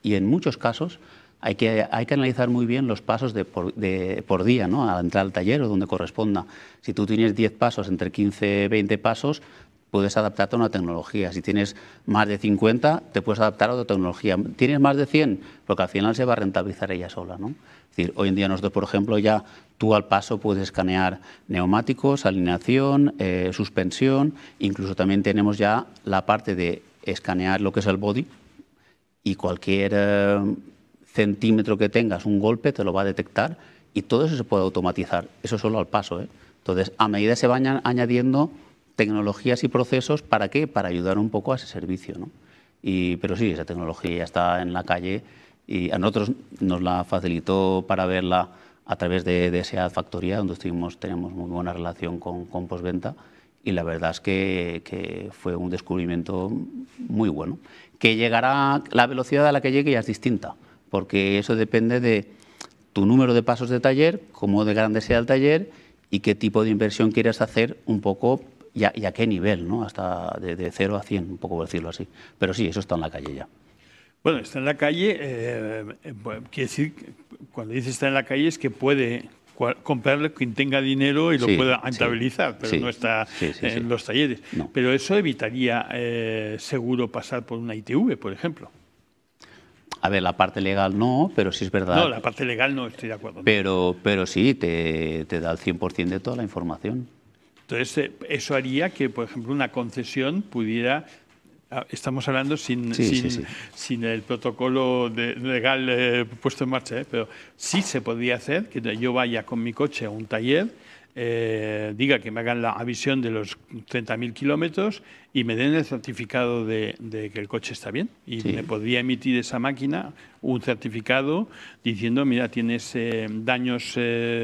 Y en muchos casos hay que analizar muy bien los pasos por día, ¿no? Al entrar al taller o donde corresponda. Si tú tienes 10 pasos, entre 15 y 20 pasos, puedes adaptarte a una tecnología. Si tienes más de 50, te puedes adaptar a otra tecnología. ¿Tienes más de 100? Porque al final se va a rentabilizar ella sola, ¿no? Es decir, hoy en día nosotros, por ejemplo, ya tú al paso puedes escanear neumáticos, alineación, suspensión, incluso también tenemos ya la parte de escanear lo que es el body, y cualquier centímetro que tengas, un golpe, te lo va a detectar, y todo eso se puede automatizar. Eso solo al paso, ¿eh? Entonces, a medida que se vayan añadiendo tecnologías y procesos, ¿para qué? Para ayudar un poco a ese servicio, ¿no? Pero sí, esa tecnología ya está en la calle y a nosotros nos la facilitó para verla a través de SEAT Factoría, donde tenemos muy buena relación con postventa, y la verdad es que fue un descubrimiento muy bueno. Que llegará, la velocidad a la que llegue ya es distinta, porque eso depende de tu número de pasos de taller, cómo de grande sea el taller y qué tipo de inversión quieres hacer un poco y a qué nivel, ¿no? Hasta de 0 a 100, un poco por decirlo así. Pero sí, eso está en la calle ya. Bueno, está en la calle, quiere decir, cuando dice está en la calle es que puede comprarle quien tenga dinero y lo pueda rentabilizar, pero no está en los talleres. No. Pero eso evitaría seguro pasar por una ITV, por ejemplo. A ver, la parte legal no, pero sí es verdad. No, la parte legal no estoy de acuerdo. Pero sí, te da el 100% de toda la información. Entonces, eso haría que, por ejemplo, una concesión pudiera... Estamos hablando sin el protocolo legal puesto en marcha, pero sí se podría hacer que yo vaya con mi coche a un taller, diga que me hagan la revisión de los 30.000 kilómetros y me den el certificado de que el coche está bien. Y me podría emitir esa máquina un certificado diciendo, mira, tienes daños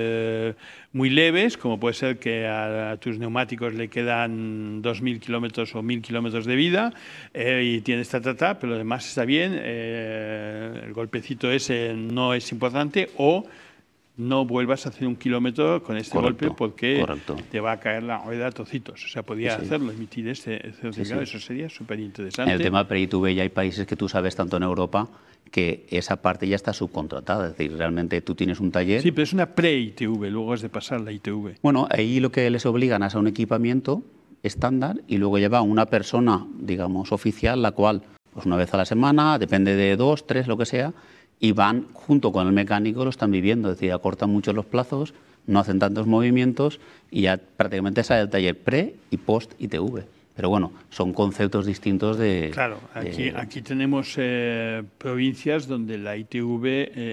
muy leves, como puede ser que a tus neumáticos le quedan 2.000 kilómetros o 1.000 kilómetros de vida y tienes pero además está bien, el golpecito ese no es importante, o no vuelvas a hacer un kilómetro con este golpe porque te va a caer la rueda a trocitos. O sea, podía hacerlo, emitir ese certificado. Eso sería súper interesante. En el tema pre-ITV ya hay países que tú sabes, tanto en Europa, que esa parte ya está subcontratada. Es decir, realmente tú tienes un taller... Sí, pero es una pre-ITV, luego has de pasar la ITV. Bueno, ahí lo que les obligan es a un equipamiento estándar y luego lleva una persona, digamos, oficial, la cual, pues una vez a la semana, depende de 2, 3, lo que sea, y van junto con el mecánico, lo están viviendo, es decir, acortan mucho los plazos, no hacen tantos movimientos y ya prácticamente sale el taller pre y post ITV. Pero bueno, son conceptos distintos de... Claro, aquí tenemos provincias donde la ITV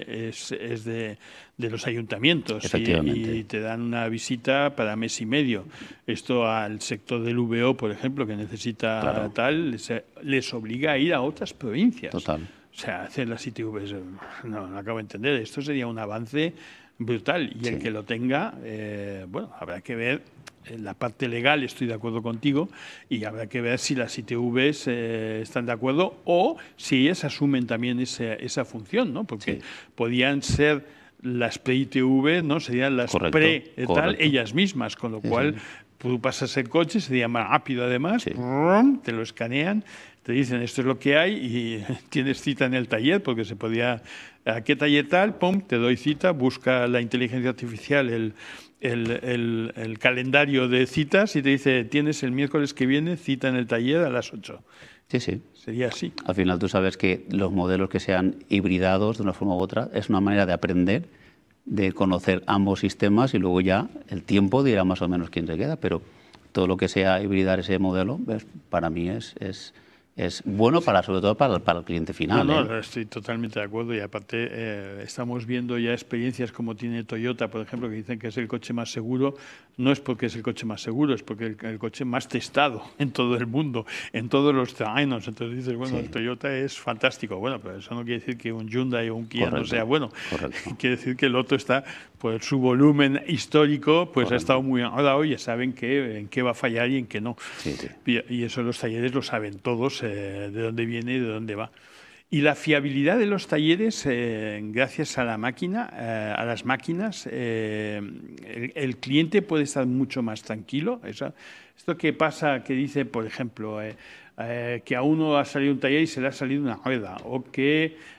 es de los ayuntamientos y te dan una visita para mes y medio. Esto al sector del VO, por ejemplo, que necesita les obliga a ir a otras provincias. Total. O sea, hacer las ITVs, no acabo de entender. Esto sería un avance brutal y el que lo tenga, bueno, habrá que ver. En la parte legal estoy de acuerdo contigo y habrá que ver si las ITVs están de acuerdo o si ellas asumen también esa función, ¿no? Porque podían ser las pre-ITV, ¿no? Serían las tal ellas mismas, con lo cual tú pasas el coche, sería más rápido además, te lo escanean, te dicen esto es lo que hay y tienes cita en el taller porque se podía... ¿A qué taller tal? Pum, te doy cita, busca la inteligencia artificial el calendario de citas y te dice, tienes el miércoles que viene cita en el taller a las 8. Sí. Sería así. Al final tú sabes que los modelos que sean hibridados de una forma u otra es una manera de aprender, de conocer ambos sistemas y luego ya el tiempo dirá más o menos quién se queda, pero todo lo que sea hibridar ese modelo, para mí es bueno sobre todo para el cliente final. No, estoy totalmente de acuerdo y aparte estamos viendo ya experiencias como tiene Toyota, por ejemplo, que dicen que es el coche más seguro. No es porque es el coche más seguro, es porque el coche más testado en todo el mundo, en todos los terrenos. Entonces dices, bueno, el Toyota es fantástico. Bueno, pero eso no quiere decir que un Hyundai o un Kia no sea bueno. Quiere decir que el otro está, pues su volumen histórico, pues ha estado muy ahora y ya saben en qué va a fallar y en qué no. Y eso los talleres lo saben todos, de dónde viene y de dónde va. Y la fiabilidad de los talleres, gracias a la máquina, a las máquinas, el cliente puede estar mucho más tranquilo. Esto que pasa, que dice, por ejemplo, que a uno ha salido un taller y se le ha salido una rueda, o que